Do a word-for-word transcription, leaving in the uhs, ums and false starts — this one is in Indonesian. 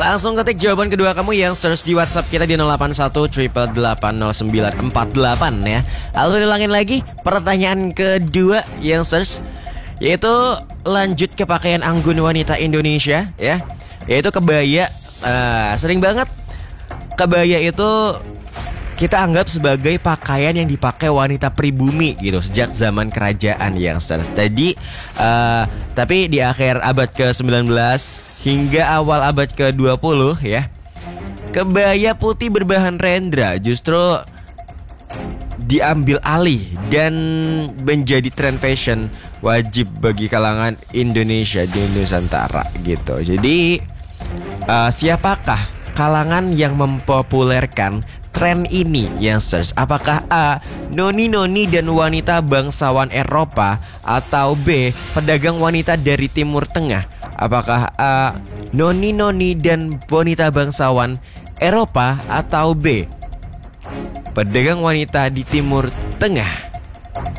Langsung ketik jawaban kedua kamu yang search di WhatsApp kita di nol delapan satu delapan delapan nol sembilan empat delapan ya. Lalu ulangin lagi pertanyaan kedua yang search, yaitu lanjut ke pakaian anggun wanita Indonesia ya, yaitu kebaya. uh, Sering banget kebaya itu kita anggap sebagai pakaian yang dipakai wanita pribumi gitu sejak zaman kerajaan yang search. Tadi uh, tapi di akhir abad ke sembilan belas hingga awal abad ke dua puluh ya, kebaya putih berbahan rendra justru diambil alih dan menjadi tren fashion wajib bagi kalangan Indonesia di Nusantara gitu. Jadi uh, siapakah kalangan yang mempopulerkan tren ini yang search? Apakah A, noni-noni dan wanita bangsawan Eropa, atau B, pedagang wanita dari Timur Tengah? Apakah A, noni-noni dan wanita bangsawan Eropa, atau B, pedagang wanita di Timur Tengah?